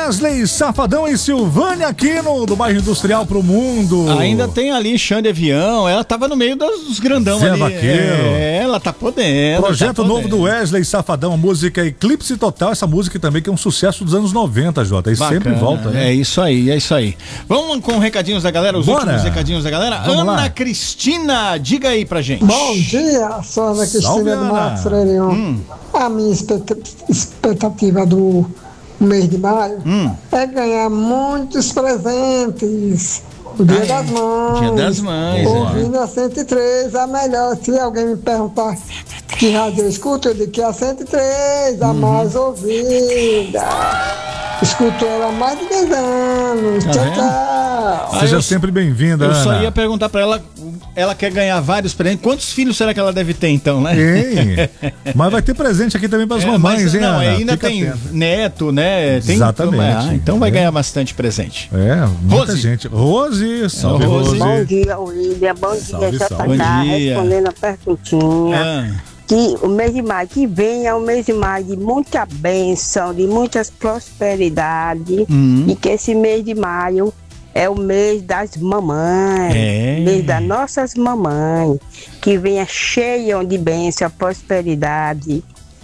Wesley Safadão e Silvânia Aquino, do bairro Industrial pro Mundo. Ainda tem ali Xande Avião, ela tava no meio dos grandão Zé ali. Vaqueiro. Ela tá podendo. Projeto tá novo do Wesley Safadão, a música Eclipse Total, essa música também que é um sucesso dos anos 90, Jota, e sempre volta, né? É isso aí, é isso aí. Vamos com recadinhos da galera, os últimos recadinhos da galera. Vamos Ana lá. Cristina, diga aí pra gente. Bom dia, sou Ana Cristina do Marcos Freire. A minha expectativa do mês de maio é ganhar muitos presentes. O Dia das Mães. Dia das Mães. Ouvindo a 103, a melhor. Se alguém me perguntar que rádio eu escuto, eu digo que é a 103, a mais ouvida. Escuto ela há mais de 10 anos. Tchau, tchau. Seja sempre bem-vinda, Ana. Eu só ia perguntar pra ela quer ganhar vários presentes. Quantos filhos será que ela deve ter, então, né? Tem. Mas vai ter presente aqui também pras mamães, hein, não, Ana? ainda Fica tem atento. neto, né? Tem, exatamente. então vai ganhar bastante presente. Muita Rose. gente. Rose, salve, Rose. Bom dia, William. Bom Salve, dia, salve. JK. Bom dia. Respondendo a perguntinha. Que o mês de maio que vem é um mês de maio de muita bênção, de muitas prosperidades. E que esse mês de maio é o mês das mamães, mês das nossas mamães, que venha cheio de bênção, prosperidade.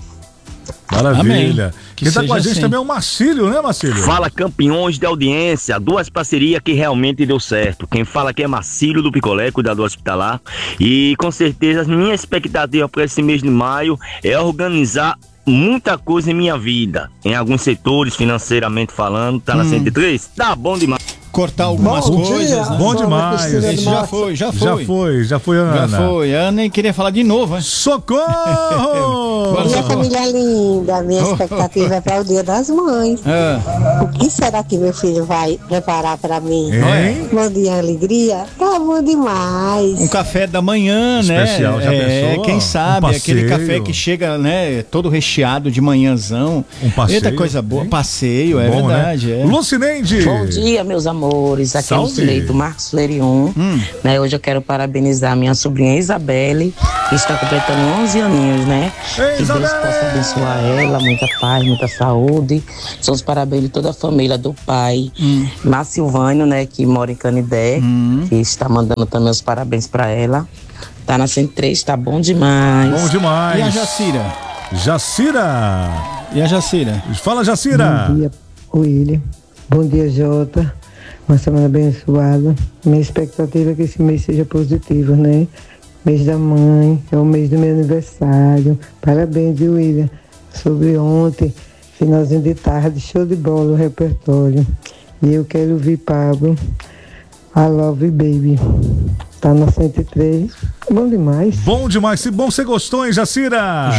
Maravilha. Amém. Quem tá com a gente assim. também é o Marcílio, né, Marcílio? Fala, campeões de audiência, duas parcerias que realmente deu certo. Quem fala aqui é Marcílio do Picolé, cuidador hospitalar. E com certeza, minha expectativa para esse mês de maio é organizar muita coisa em minha vida. Em alguns setores, financeiramente falando, tá na 103? Tá bom demais. Cortar algumas coisas. Né? Bom demais. Esse já foi, Já foi, Ana. Já foi. A Ana nem queria falar de novo, hein? Socorro! Minha família linda, minha expectativa é para o Dia das Mães. O que será que meu filho vai preparar para mim? Hein? Bom dia, alegria? Tá bom demais. Um café da manhã, né? Especial, já pensou? Quem sabe, Um aquele passeio. café que chega, né, todo recheado de manhãzão. Um passeio. Eita, coisa boa. Hein? Passeio, é Bom, verdade. né? É. Lucineide! Bom dia, meus amores. Aqui é o Lucilei do Marcos Freire 1. Né, hoje eu quero parabenizar minha sobrinha Isabelle, que está completando 11 aninhos, né? Ei, que Deus possa abençoar ela, muita paz, muita saúde. São os parabéns de toda a família do pai, Mar Silvânio, né, que mora em Canidé, que está mandando também os parabéns para ela. Tá na 103, tá bom demais. Bom demais. E a Jacira? Jacira! E a Jacira? Fala, Jacira! Bom dia, William. Bom dia, Jota. Uma semana abençoada. Minha expectativa é que esse mês seja positivo, né? Mês da mãe, é o mês do meu aniversário. Parabéns, William. Sobre ontem, finalzinho de tarde, show de bola o repertório. E eu quero ouvir Pablo, I Love Baby. Tá na 103. Bom demais. Bom demais. Se bom você gostou, hein, Jacira?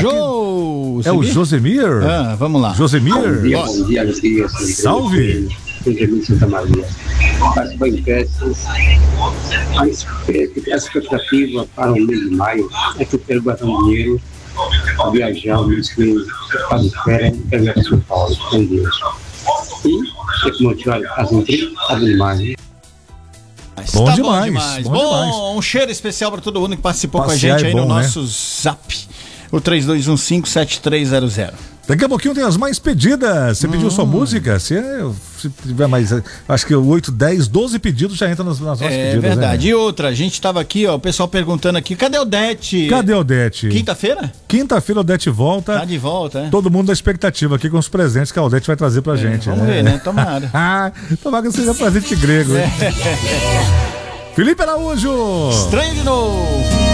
É o Josemir? Vamos lá. Josemir? Bom dia, alegria. Salve. Benjamin Santa Maria. As banquetes, a expectativa para o mês de maio é que eu quero guardar um dinheiro para viajar, o mês que eu faço férias e quero ir para São Paulo, com Deus. E é que motivar as entregas, tá bom demais. Bom Tá demais. Bom, demais. um cheiro especial para todo mundo que participou Passear com a gente aí é bom, no né? nosso zap, o 3215-7300. Daqui a pouquinho tem as mais pedidas. Você pediu sua música? Se tiver mais. Acho que 8, 10, 12 pedidos já entra nas mais pedidas. É verdade. Né? E outra, a gente tava aqui, ó, o pessoal perguntando aqui, cadê o Det? Cadê o Det? Quinta-feira? Quinta-feira o Det volta. Tá de volta, é? Todo mundo na expectativa aqui com os presentes que a Odete vai trazer pra gente. Vamos ver, né? Tomara. Tomara que seja presente grego. Hein? Felipe Araújo! Estranho de novo.